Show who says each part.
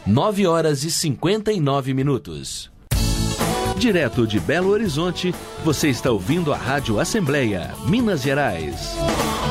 Speaker 1: 9h59. Direto de Belo Horizonte, você está ouvindo a Rádio Assembleia, Minas Gerais.